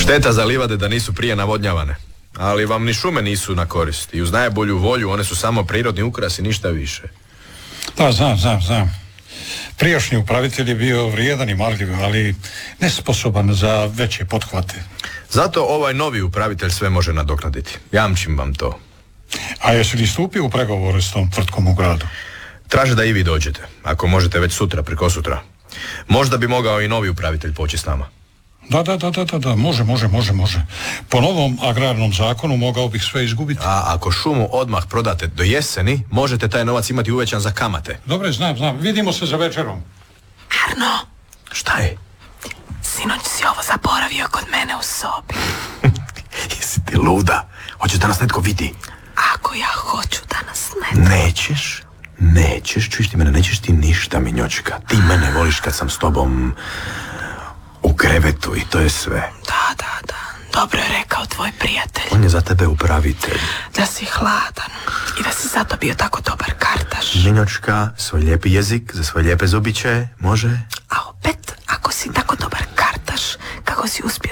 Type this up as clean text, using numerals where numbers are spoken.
Šteta za livade da nisu prije navodnjavane. Ali vam ni šume nisu na korist. I uz najbolju volju one su samo prirodni ukras i ništa više. Da, znam. Prijašnji upravitelj je bio vrijedan i marljiv, ali nesposoban za veće pothvate. Zato ovaj novi upravitelj sve može nadoknaditi. Jamčim vam to. A jesi li stupio u pregovore s tom tvrtkom u gradu? Traže da i vi dođete. Ako možete već sutra, prekosutra. Možda bi mogao i novi upravitelj poći s nama. Da, može. Po novom agrarnom zakonu mogao bih sve izgubiti. A ako šumu odmah prodate do jeseni, možete taj novac imati uvećan za kamate. Dobre, znam. Vidimo se za večerom. Arno! Šta je? Sinoć si ovo zaboravio kod mene u sobi. Jesi ti luda? Hoćeš da nas netko vidi? Ako ja hoću da nas netko... Nećeš, čuješ ti mene, nećeš ti ništa, minjočka. Ti mene voliš kad sam s tobom u krevetu i to je sve. Da. Dobro je rekao tvoj prijatelj. On je za tebe upravitelj. Da si hladan i da si zato bio tako dobar kartaš. Minjočka, svoj lijepi jezik za svoje lijepe zubiće, može? A opet, ako si tako dobar kartaš, kako si uspio